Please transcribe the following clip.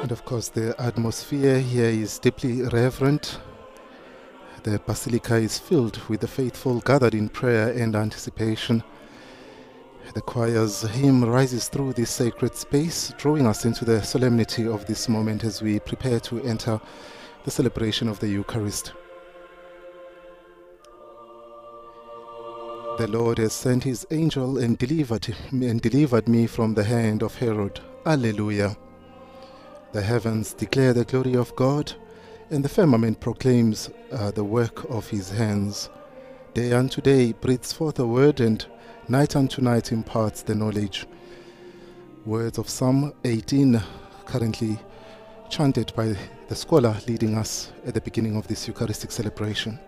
And of course, the atmosphere here is deeply reverent. The Basilica is filled with the faithful gathered in prayer and anticipation. The choir's hymn rises through this sacred space, drawing us into the solemnity of this moment as we prepare to enter the celebration of the Eucharist. The Lord has sent his angel and delivered me from the hand of Herod. Alleluia. The heavens declare the glory of God, and the firmament proclaims the work of his hands. Day unto day breathes forth a word, and night unto night imparts the knowledge. Words of Psalm 18, currently chanted by the scholar leading us at the beginning of this Eucharistic celebration.